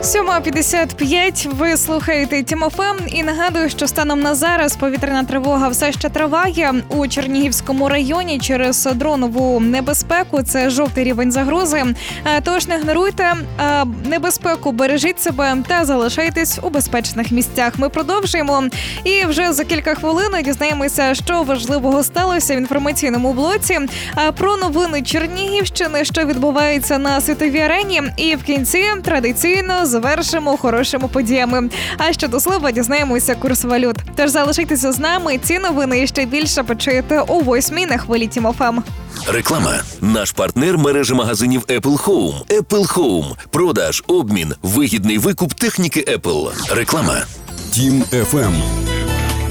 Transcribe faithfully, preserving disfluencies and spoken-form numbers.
сьома п'ятдесят п'ять, ви слухаєте Тім еф ем і нагадую, що станом на зараз повітряна тривога все ще триває у Чернігівському районі через дронову небезпеку, це жовтий рівень загрози. Тож не ігноруйте небезпеку, бережіть себе та залишайтесь у безпечних місцях. Ми продовжуємо і вже за кілька хвилин дізнаємося, що важливого сталося в інформаційному блоці, про новини Чернігівщини, що відбувається на світовій арені, і в кінці традиційно завершимо хорошими подіями. А щодо слова, дізнаємося курс валют. Тож залишайтеся з нами, ці новини і ще більше почуєте о восьмій на хвилі Тім еф ем. Реклама. Наш партнер – мережа магазинів Apple Home. Apple Home. Продаж, обмін, вигідний викуп техніки Apple. Реклама. Тім еф ем.